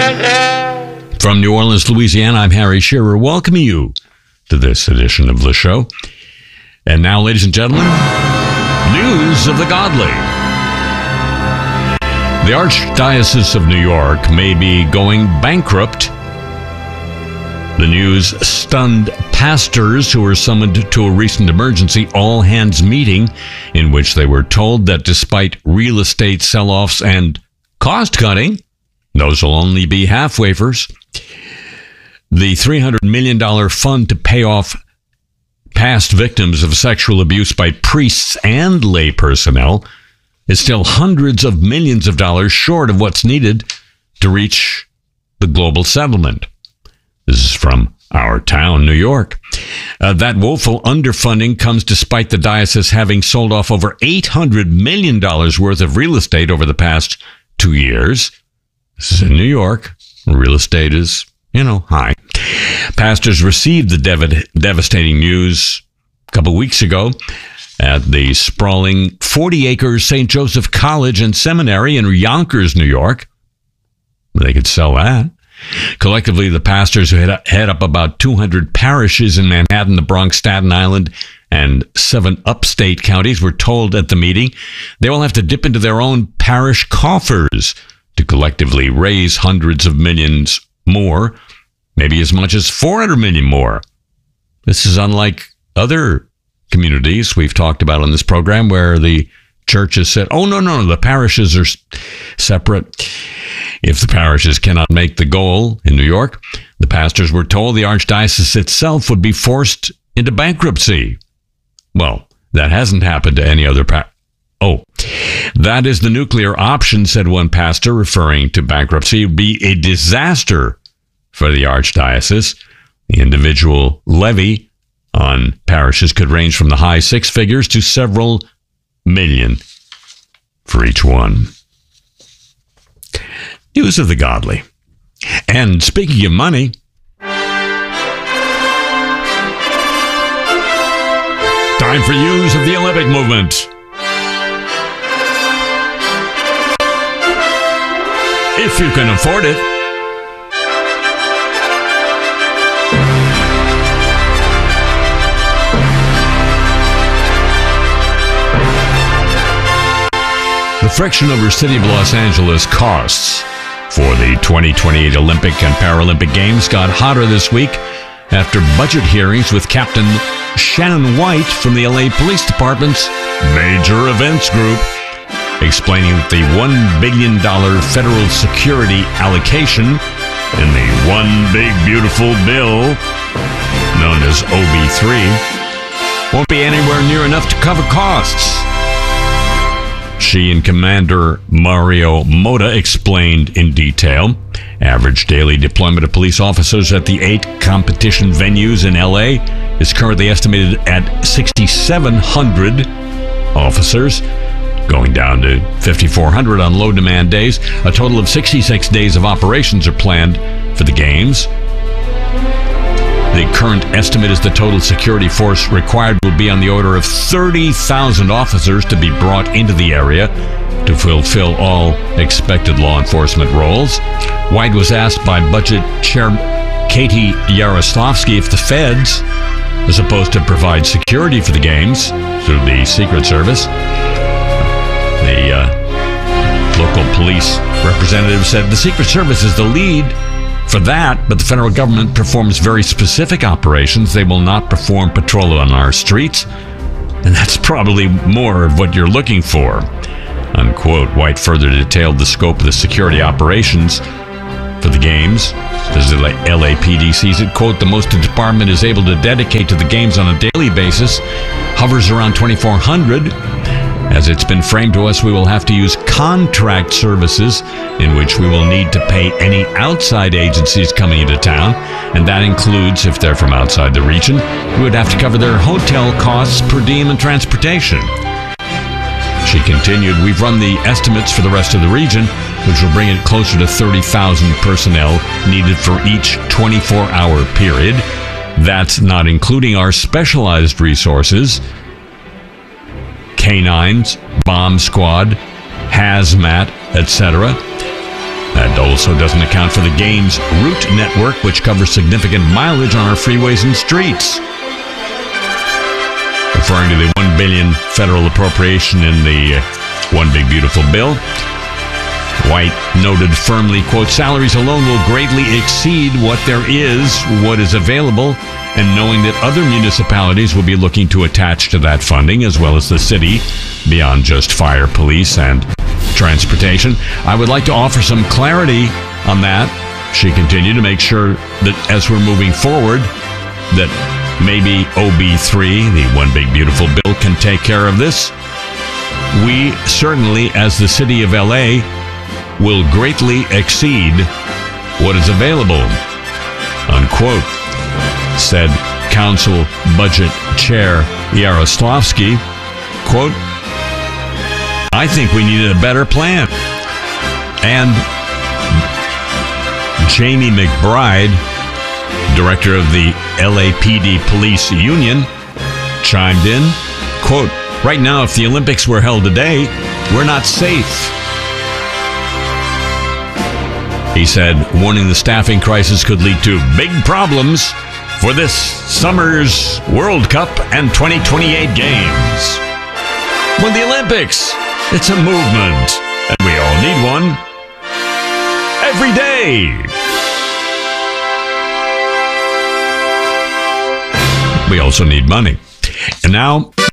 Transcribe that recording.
From New Orleans, Louisiana, I'm Harry Shearer, welcoming you to this edition of the show. And now, ladies and gentlemen, news of the godly. The Archdiocese of New York may be going bankrupt. The news stunned pastors who were summoned to a recent emergency all-hands meeting in which they were told that despite real estate sell-offs and cost-cutting, those will only be half waivers. The $300 million fund to pay off past victims of sexual abuse by priests and lay personnel is still hundreds of millions of dollars short of what's needed to reach the global settlement. This is from Our Town, New York. That woeful underfunding comes despite the diocese having sold off over $800 million worth of real estate over the past 2 years. This is in New York. Real estate is, high. Pastors received the devastating news a couple weeks ago at the sprawling 40-acre St. Joseph College and Seminary in Yonkers, New York. They could sell that. Collectively, the pastors who head up about 200 parishes in Manhattan, the Bronx, Staten Island, and 7 upstate counties were told at the meeting they will have to dip into their own parish coffers to collectively raise hundreds of millions more, maybe as much as 400 million more. This is unlike other communities we've talked about on this program where the church has said, oh, no, the parishes are separate. If the parishes cannot make the goal in New York, the pastors were told the archdiocese itself would be forced into bankruptcy. Well, that hasn't happened to any other that is the nuclear option, said one pastor, referring to bankruptcy. It would be a disaster for the archdiocese. The individual levy on parishes could range from the high 6 figures to several million for each one. News of the godly. And speaking of money, time for news of the Olympic movement. If you can afford it. The friction over City of Los Angeles costs for the 2028 Olympic and Paralympic Games got hotter this week after budget hearings with Captain Shannon White from the LA Police Department's Major Events Group, explaining that the $1 billion federal security allocation in the One Big Beautiful Bill, known as OB3, won't be anywhere near enough to cover costs. She and Commander Mario Mota explained in detail. Average daily deployment of police officers at the 8 competition venues in LA is currently estimated at 6,700 officers, going down to 5,400 on low-demand days. A total of 66 days of operations are planned for the Games. The current estimate is the total security force required will be on the order of 30,000 officers to be brought into the area to fulfill all expected law enforcement roles. White was asked by Budget Chair Katie Yaroslavsky if the feds are supposed to provide security for the Games through the Secret Service. The local police representative said the Secret Service is the lead for that, but the federal government performs very specific operations. They will not perform patrol on our streets, and that's probably more of what you're looking for, unquote. White further detailed the scope of the security operations for the Games. As the LAPD sees it, quote, the most the department is able to dedicate to the Games on a daily basis hovers around 2,400. As it's been framed to us, we will have to use contract services in which we will need to pay any outside agencies coming into town, and that includes, if they're from outside the region, we would have to cover their hotel costs, per diem, and transportation. She continued, we've run the estimates for the rest of the region, which will bring it closer to 30,000 personnel needed for each 24-hour period. That's not including our specialized resources, K9s, bomb squad, hazmat, etc. That also doesn't account for the game's route network, which covers significant mileage on our freeways and streets. Referring to the $1 billion federal appropriation in the One Big Beautiful Bill, White noted firmly, quote, salaries alone will greatly exceed what is available, and knowing that other municipalities will be looking to attach to that funding, as well as the city, beyond just fire, police, and transportation, I would like to offer some clarity on that, she continued, to make sure that as we're moving forward, that maybe OB3, the One Big Beautiful Bill, can take care of this. We certainly, as the city of LA, will greatly exceed what is available, unquote, said Council Budget Chair Yaroslavsky. Quote, I think we needed a better plan. And Jamie McBride, director of the LAPD Police Union, chimed in, quote, right now, if the Olympics were held today, we're not safe. He said, warning the staffing crisis could lead to big problems for this summer's World Cup and 2028 games. With the Olympics, it's a movement, and we all need one every day. We also need money. And now,